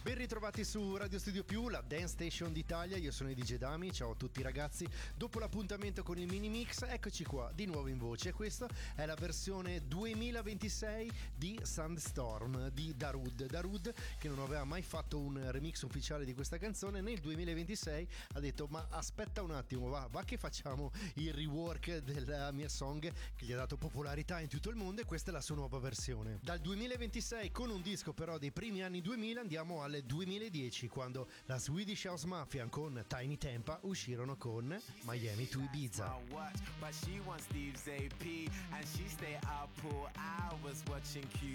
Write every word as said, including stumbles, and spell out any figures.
Ben ritrovati su Radio Studio Più, la Dance Station d'Italia. Io sono i D J Dami, ciao a tutti ragazzi. Dopo l'appuntamento con il mini mix, eccoci qua di nuovo in voce. Questa è la versione duemilaventisei di Sandstorm di Darude. Darude, che non aveva mai fatto un remix ufficiale di questa canzone, nel duemilaventisei ha detto: ma aspetta un attimo, va, va che facciamo il rework della mia song che gli ha dato popolarità in tutto il mondo, e questa è la sua nuova versione. Dal duemilaventisei, con un disco però dei primi anni duemila, andiamo alle duemiladieci, quando la Swedish House Mafia con Tiny Tempa uscirono con Miami to Ibiza. But she wants Steve's A P and she stay up for hours watching Q